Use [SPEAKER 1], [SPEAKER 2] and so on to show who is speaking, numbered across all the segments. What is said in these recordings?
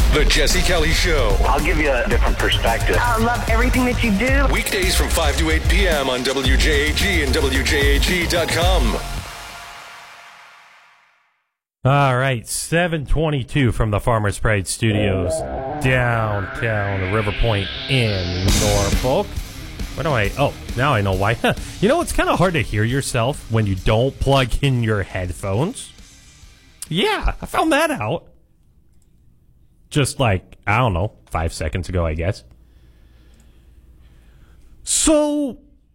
[SPEAKER 1] The Jesse Kelly Show.
[SPEAKER 2] I'll give you a different perspective.
[SPEAKER 3] I love everything that you do.
[SPEAKER 1] Weekdays from 5 to 8 p.m. on WJAG and WJAG.com.
[SPEAKER 4] All right, 7:22 from the Farmers Pride Studios, downtown River Point in Norfolk. Now I know why. You know, it's kind of hard to hear yourself when you don't plug in your headphones. Yeah, I found that out. Just 5 seconds ago, I guess. So,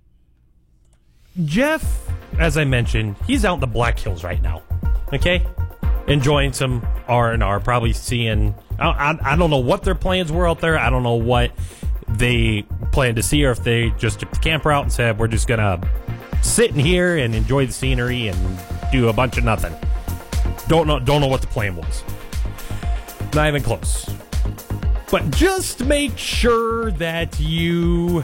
[SPEAKER 4] Jeff, as I mentioned, he's out in the Black Hills right now. Okay? Enjoying some R&R, probably seeing... I don't know what their plans were out there. I don't know what they plan to see, or if they just took the camper out and said, we're just going to sit in here and enjoy the scenery and do a bunch of nothing. Don't know what the plan was. Not even close. But just make sure that you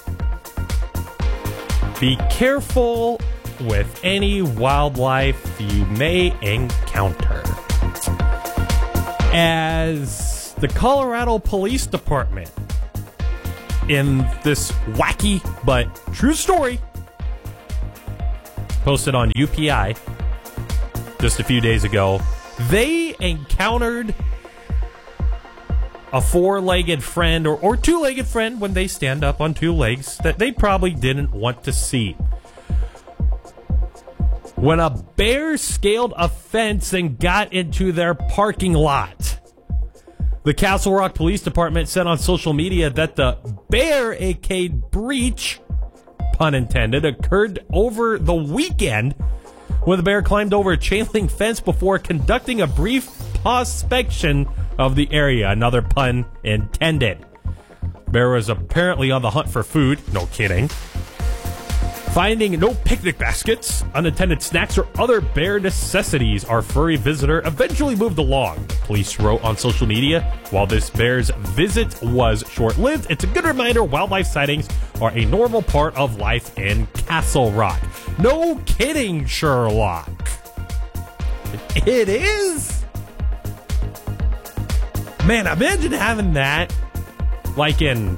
[SPEAKER 4] be careful with any wildlife you may encounter. As the Colorado Police Department, in this wacky but true story, posted on UPI just a few days ago, they encountered a four-legged friend or two-legged friend when they stand up on two legs that they probably didn't want to see. When a bear scaled a fence and got into their parking lot. The Castle Rock Police Department said on social media that the bear, aka breach, pun intended, occurred over the weekend when the bear climbed over a chain link fence before conducting a brief prospection of the area. Another pun intended. Bear was apparently on the hunt for food. No kidding. Finding no picnic baskets, unattended snacks, or other bear necessities, our furry visitor eventually moved along. Police wrote on social media, while this bear's visit was short-lived, it's a good reminder wildlife sightings are a normal part of life in Castle Rock. No kidding, Sherlock. It is? Man, imagine having that, in...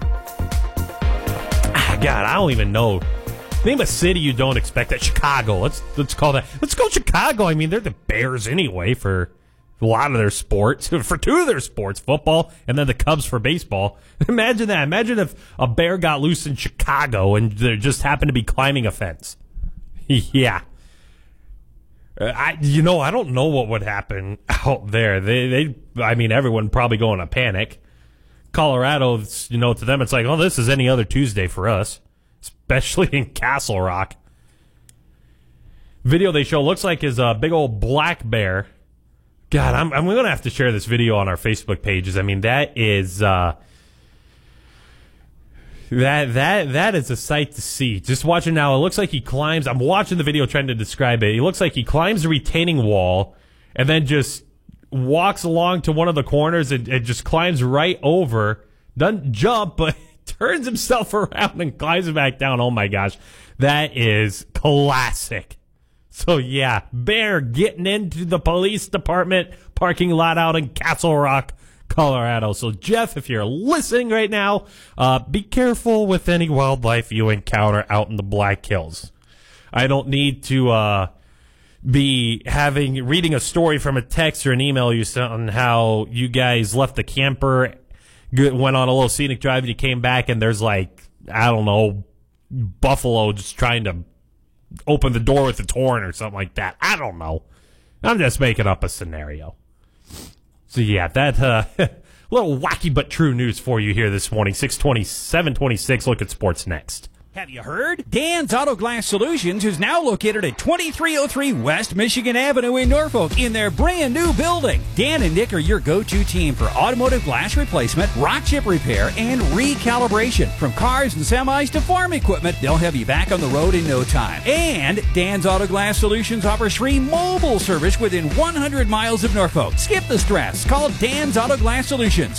[SPEAKER 4] God, I don't even know. Name a city you don't expect that. Chicago. Let's call that. Let's go Chicago. I mean, they're the Bears anyway for a lot of their sports. For two of their sports, football and then the Cubs for baseball. Imagine that. Imagine if a bear got loose in Chicago and they just happened to be climbing a fence. Yeah. I don't know what would happen out there. Everyone probably go in a panic. Colorado, to them it's like, oh, this is any other Tuesday for us. Especially in Castle Rock. Video they show looks like is a big old black bear. God, I'm going to have to share this video on our Facebook pages. I mean, that is that is a sight to see. Just watching now, it looks like he climbs. I'm watching the video trying to describe it. He looks like he climbs the retaining wall and then just walks along to one of the corners and just climbs right over. Doesn't jump, but turns himself around and climbs back down. Oh my gosh, that is classic. So yeah, bear getting into the police department parking lot out in Castle Rock, Colorado. So Jeff, if you're listening right now, be careful with any wildlife you encounter out in the Black Hills. I don't need to be reading a story from a text or an email you sent on how you guys left the camper, went on a little scenic drive, and you came back and there's buffalo just trying to open the door with its horn or something like that. I don't know. I'm just making up a scenario. So yeah, that little wacky but true news for you here this morning. 7:26. Look at sports next.
[SPEAKER 5] Have you heard? Dan's Auto Glass Solutions is now located at 2303 West Michigan Avenue in Norfolk in their brand new building. Dan and Nick are your go-to team for automotive glass replacement, rock chip repair, and recalibration. From cars and semis to farm equipment, they'll have you back on the road in no time. And Dan's Auto Glass Solutions offers free mobile service within 100 miles of Norfolk. Skip the stress. Call Dan's Auto Glass Solutions,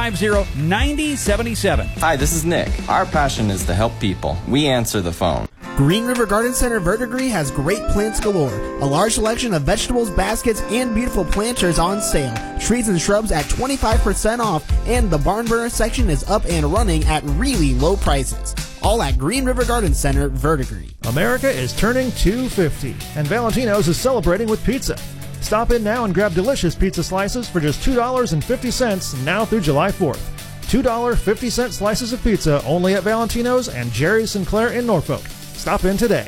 [SPEAKER 5] 402-750-9077.
[SPEAKER 6] Hi, this is Nick. Our passion is to help people. We answer the phone. Green River Garden Center Verdigris has great plants galore. A large selection of vegetables, baskets, and beautiful planters on sale. Trees and shrubs at 25% off, and the barn burner section is up and running at really low prices. All at Green River Garden Center Verdigris.
[SPEAKER 7] America is turning 250, and Valentino's is celebrating with pizza. Stop in now and grab delicious pizza slices for just $2.50 now through July 4th. $2.50 slices of pizza only at Valentino's and Jerry Sinclair in Norfolk. Stop in today.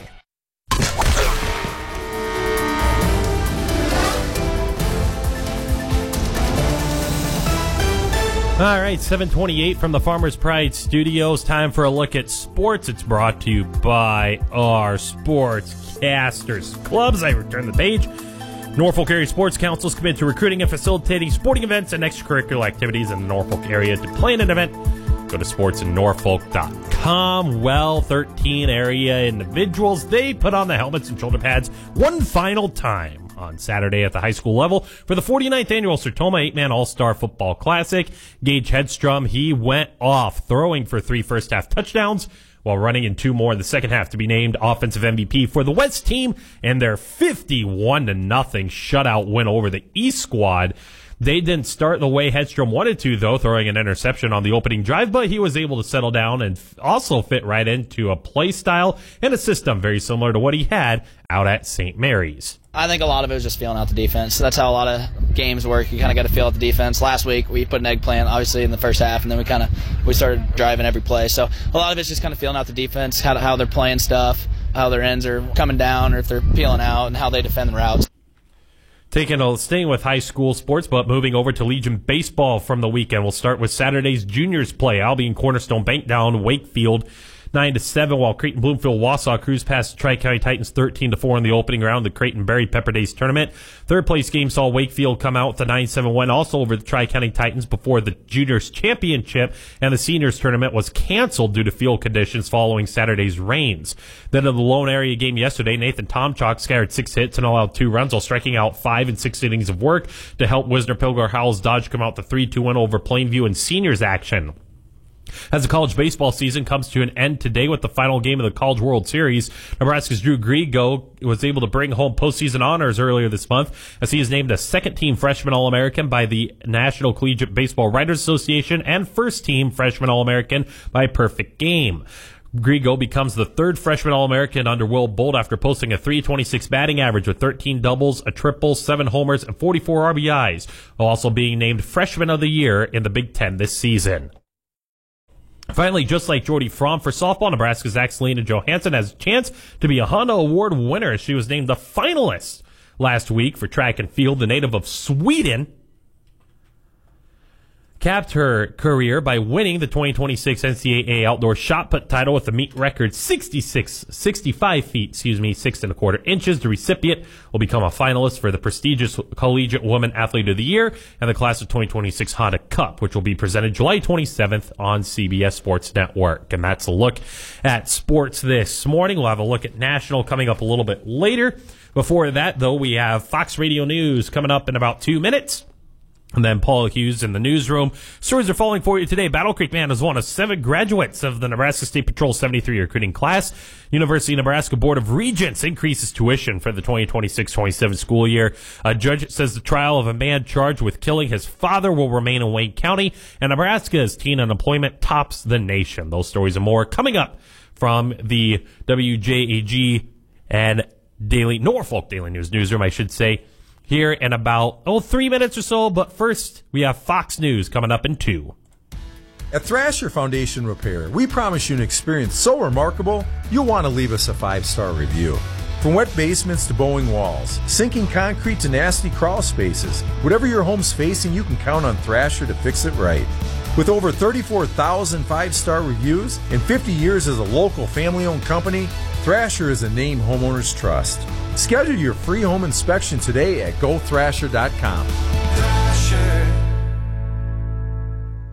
[SPEAKER 4] All right, 7:28 from the Farmers Pride Studios. Time for a look at sports. It's brought to you by our Sportscasters Clubs. I return the page. Norfolk Area Sports Council is committed to recruiting and facilitating sporting events and extracurricular activities in the Norfolk area. To plan an event, go to sportsinnorfolk.com. Well, 13 area individuals, they put on the helmets and shoulder pads one final time on Saturday at the high school level for the 49th annual Sertoma 8-Man All-Star Football Classic. Gage Hedstrom, he went off, throwing for 3 first-half touchdowns while running in 2 more in the second half to be named Offensive MVP for the West team and their 51-0 shutout win over the East squad. They didn't start the way Hedstrom wanted to, though, throwing an interception on the opening drive, but he was able to settle down and also fit right into a play style and a system very similar to what he had out at St. Mary's.
[SPEAKER 8] I think a lot of it was just feeling out the defense. That's how a lot of games work. You kind of got to feel out the defense. Last week, we put an eggplant, obviously, in the first half, and then we started driving every play. So a lot of it's just kind of feeling out the defense, how they're playing stuff, how their ends are coming down or if they're peeling out, and how they defend the routes.
[SPEAKER 4] Staying with high school sports, but moving over to Legion baseball from the weekend. We'll start with Saturday's juniors play. Albion Cornerstone Bank down Wakefield 9-7, while Creighton Bloomfield Wausau cruised past Tri-County Titans 13-4 in the opening round of the Creighton Berry Pepper Days tournament. Third place game saw Wakefield come out with a 9-7 win also over the Tri-County Titans before the juniors championship and the seniors tournament was canceled due to field conditions following Saturday's rains. Then in the lone area game yesterday, Nathan Tomchok scattered 6 hits and allowed 2 runs while striking out 5 in 6 innings of work to help Wisner Pilgar Howells Dodge come out the 3-2 win over Plainview in seniors action. As the college baseball season comes to an end today with the final game of the College World Series, Nebraska's Drew Griego was able to bring home postseason honors earlier this month as he is named a second-team freshman All-American by the National Collegiate Baseball Writers Association and first-team freshman All-American by Perfect Game. Griego becomes the third freshman All-American under Will Bolt after posting a .326 batting average with 13 doubles, a triple, 7 homers, and 44 RBIs, while also being named Freshman of the Year in the Big Ten this season. Finally, just like Jordy Fromm for softball, Nebraska's Axelina Johansson has a chance to be a Honda Award winner. She was named the finalist last week for track and field. The native of Sweden capped her career by winning the 2026 NCAA Outdoor Shot Put title with a meet record 65 feet, 6 1/4 inches. The recipient will become a finalist for the prestigious Collegiate Woman Athlete of the Year and the Class of 2026 Honda Cup, which will be presented July 27th on CBS Sports Network. And that's a look at sports this morning. We'll have a look at national coming up a little bit later. Before that, though, we have Fox Radio News coming up in about 2 minutes. And then Paul Hughes in the newsroom. Stories are falling for you today. Battle Creek Man is one of 7 graduates of the Nebraska State Patrol 73 recruiting class. University of Nebraska Board of Regents increases tuition for the 2026-27 school year. A judge says the trial of a man charged with killing his father will remain in Wayne County. And Nebraska's teen unemployment tops the nation. Those stories and more coming up from the WJAG and Norfolk Daily News newsroom, I should say, here in about 3 minutes or so. But first, we have Fox News coming up in 2.
[SPEAKER 9] At Thrasher Foundation Repair, we promise you an experience so remarkable, you'll want to leave us a 5-star review. From wet basements to bowing walls, sinking concrete to nasty crawl spaces, whatever your home's facing, you can count on Thrasher to fix it right. With over 34,000 5-star reviews and 50 years as a local family-owned company, Thrasher is a name homeowners trust. Schedule your free home inspection today at GoThrasher.com.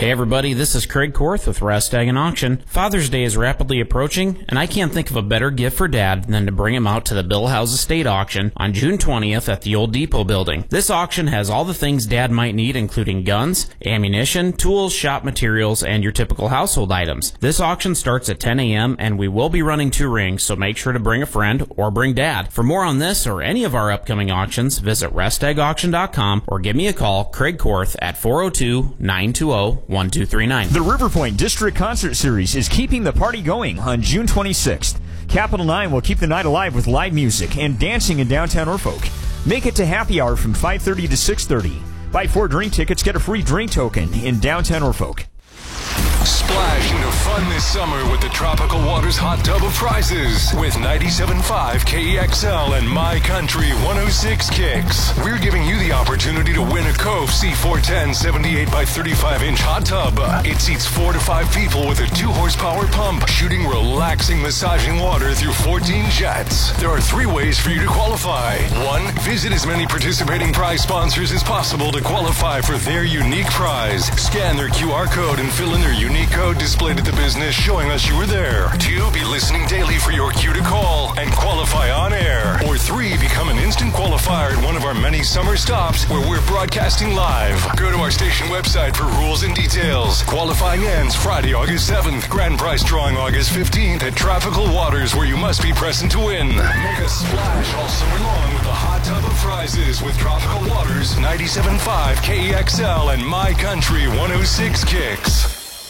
[SPEAKER 10] Hey everybody, this is Craig Korth with Restag and Auction. Father's Day is rapidly approaching, and I can't think of a better gift for Dad than to bring him out to the Bill House Estate Auction on June 20th at the Old Depot building. This auction has all the things Dad might need, including guns, ammunition, tools, shop materials, and your typical household items. This auction starts at 10 a.m., and we will be running 2 rings, so make sure to bring a friend or bring Dad. For more on this or any of our upcoming auctions, visit restagauction.com or give me a call, Craig Korth, at 402-920-1239.
[SPEAKER 11] The Riverpoint District Concert Series is keeping the party going on June 26th. Capital 9 will keep the night alive with live music and dancing in downtown Norfolk. Make it to happy hour from 5:30 to 6:30. Buy 4 drink tickets, get a free drink token in downtown Norfolk.
[SPEAKER 1] Splash into fun this summer with the Tropical Waters Hot Tub of Prizes with 97.5 KEXL and My Country 106 Kicks. We're giving you the opportunity to win a Cove C410 78 by 35 inch hot tub. It seats 4 to 5 people with a 2-horsepower pump, shooting relaxing, massaging water through 14 jets. There are 3 ways for you to qualify. 1, visit as many participating prize sponsors as possible to qualify for their unique prize. Scan their QR code and fill in their unique code displayed at the business showing us you were there. 2, be listening daily for your cue to call and qualify on air. Or 3, become an instant qualifier at one of our many summer stops where we're broadcasting live. Go to our station website for rules and details. Qualifying ends Friday, August 7th. Grand prize drawing August 15th at Tropical Waters, where you must be present to win. Make a splash all summer long with a hot tub of prizes with Tropical Waters, 97.5 KEXL and My Country 106 Kicks.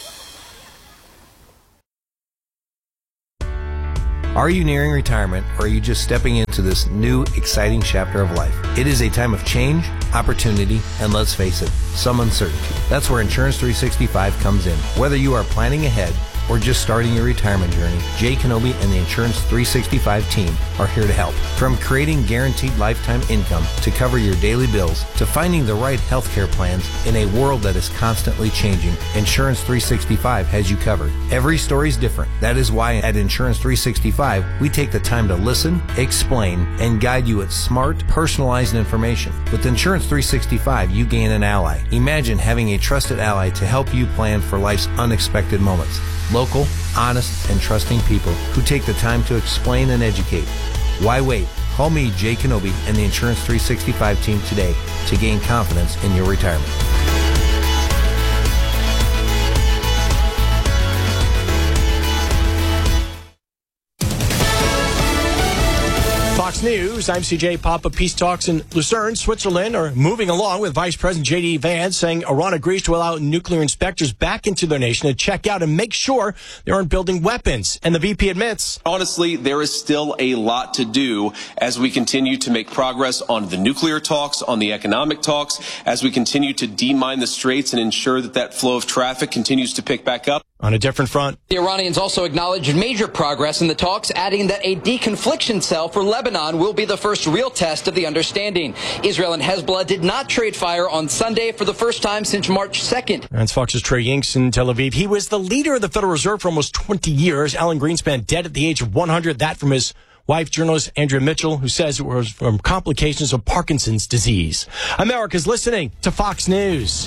[SPEAKER 12] Are you nearing retirement, or are you just stepping into this new, exciting chapter of life? It is a time of change, opportunity, and let's face it, some uncertainty. That's where Insurance 365 comes in. Whether you are planning ahead or just starting your retirement journey, Jay Kenobi and the Insurance 365 team are here to help. From creating guaranteed lifetime income to cover your daily bills to finding the right healthcare plans in a world that is constantly changing, Insurance 365 has you covered. Every story is different. That is why at Insurance 365, we take the time to listen, explain, and guide you with smart, personalized information. With Insurance 365, you gain an ally. Imagine having a trusted ally to help you plan for life's unexpected moments. Local, honest, and trusting people who take the time to explain and educate. Why wait? Call me, Jay Kenobi, and the Insurance 365 team today to gain confidence in your retirement.
[SPEAKER 13] Fox News, I'm CJ Papa. Peace talks in Lucerne, Switzerland are moving along with Vice President J.D. Vance saying Iran agrees to allow nuclear inspectors back into their nation to check out and make sure they aren't building weapons. And the VP admits,
[SPEAKER 14] honestly, there is still a lot to do as we continue to make progress on the nuclear talks, on the economic talks, as we continue to demine the straits and ensure that that flow of traffic continues to pick back up.
[SPEAKER 13] On a different front,
[SPEAKER 15] the Iranians also acknowledged major progress in the talks, adding that a deconfliction cell for Lebanon will be the first real test of the understanding. Israel and Hezbollah did not trade fire on Sunday for the first time since March 2nd.
[SPEAKER 13] That's Fox's Trey Yingst in Tel Aviv. He was the leader of the Federal Reserve for almost 20 years. Alan Greenspan dead at the age of 100. That from his wife, journalist Andrea Mitchell, who says it was from complications of Parkinson's disease. America's listening to Fox News.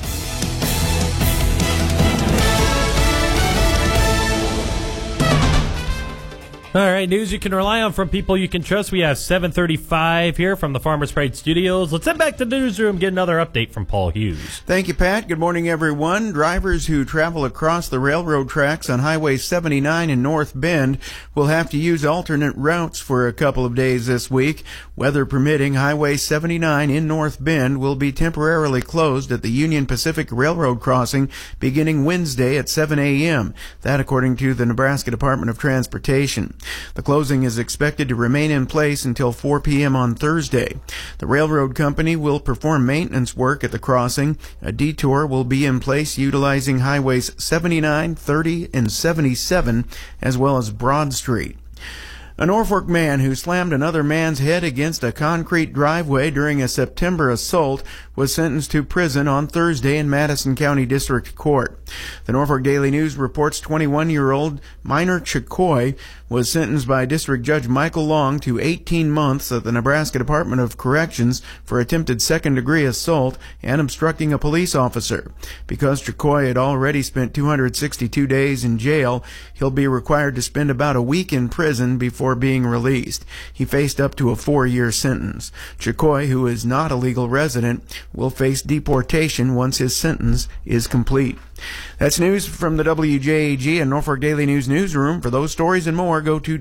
[SPEAKER 4] All right, news you can rely on from people you can trust. We have 7:35 here from the Farmers Parade Studios. Let's head back to the newsroom, get another update from Paul Hughes.
[SPEAKER 16] Thank you, Pat. Good morning, everyone. Drivers who travel across the railroad tracks on Highway 79 in North Bend will have to use alternate routes for a couple of days this week. Weather permitting, Highway 79 in North Bend will be temporarily closed at the Union Pacific Railroad crossing beginning Wednesday at 7 a.m. That according to the Nebraska Department of Transportation. The closing is expected to remain in place until 4 p.m. on Thursday. The railroad company will perform maintenance work at the crossing. A detour will be in place utilizing highways 79, 30, and 77, as well as Broad Street. A Norfolk man who slammed another man's head against a concrete driveway during a September assault was sentenced to prison on Thursday in Madison County District Court. The Norfolk Daily News reports 21-year-old Minor Chicoy was sentenced by District Judge Michael Long to 18 months at the Nebraska Department of Corrections for attempted second-degree assault and obstructing a police officer. Because Chicoy had already spent 262 days in jail, he'll be required to spend about a week in prison before being released. He faced up to a 4-year sentence. Chicoy, who is not a legal resident, will face deportation once his sentence is complete. That's news from the WJAG and Norfolk Daily News newsroom. For those stories and more, go to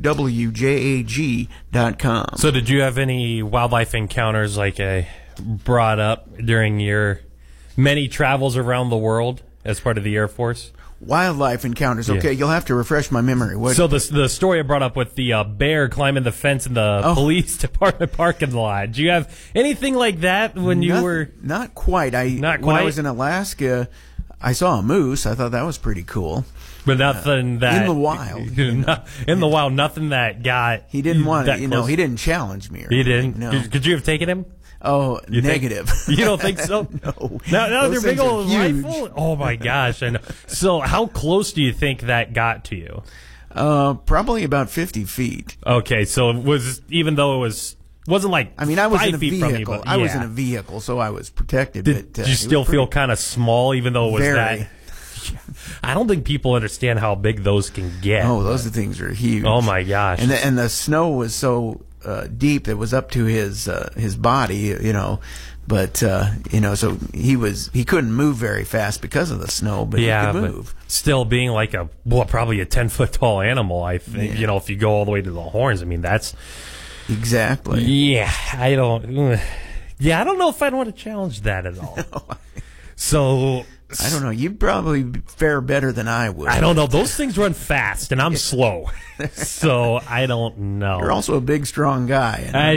[SPEAKER 16] WJAG.com.
[SPEAKER 4] So did you have any wildlife encounters like I brought up during your many travels around the world as part of the Air Force?
[SPEAKER 16] Wildlife encounters. Okay, you'll have to refresh my memory.
[SPEAKER 4] So the story I brought up with the bear climbing the fence in the police department parking lot. Do you have anything like that when you were?
[SPEAKER 16] Not quite. When I was in Alaska, I saw a moose. I thought that was pretty cool.
[SPEAKER 4] But nothing that
[SPEAKER 16] in the wild.
[SPEAKER 4] In the wild, nothing that got.
[SPEAKER 16] He didn't want it. He didn't challenge me.
[SPEAKER 4] He didn't.
[SPEAKER 16] No.
[SPEAKER 4] Could you have taken him?
[SPEAKER 16] Oh, negative.
[SPEAKER 4] You don't think so?
[SPEAKER 16] No.
[SPEAKER 4] Now they're big old
[SPEAKER 16] huge.
[SPEAKER 4] rifle. Oh my gosh! I know. So how close do you think that got to you?
[SPEAKER 16] Probably about 50 feet.
[SPEAKER 4] Okay, so it was, even though it wasn't like,
[SPEAKER 16] I mean, I was
[SPEAKER 4] 5
[SPEAKER 16] in a
[SPEAKER 4] feet
[SPEAKER 16] vehicle.
[SPEAKER 4] from you, but,
[SPEAKER 16] I was in a vehicle, so I was protected.
[SPEAKER 4] Did you still feel kind of small, even though it was
[SPEAKER 16] very.
[SPEAKER 4] that? I don't think people understand how big those can get.
[SPEAKER 16] Oh, those things are huge.
[SPEAKER 4] Oh my gosh!
[SPEAKER 16] And the snow was so deep; it was up to his body, you know. But so he couldn't move very fast because of the snow, but he could move.
[SPEAKER 4] But still, being like probably a 10-foot tall animal, I think.
[SPEAKER 16] Yeah.
[SPEAKER 4] If you go all the way to the horns, I mean that's
[SPEAKER 16] exactly.
[SPEAKER 4] Yeah, I don't know if I'd want to challenge that at all.
[SPEAKER 16] No.
[SPEAKER 4] So
[SPEAKER 16] I don't know. You'd probably fare better than I would.
[SPEAKER 4] I don't know. Those things run fast, and I'm slow. So I don't know.
[SPEAKER 16] You're also a big, strong guy.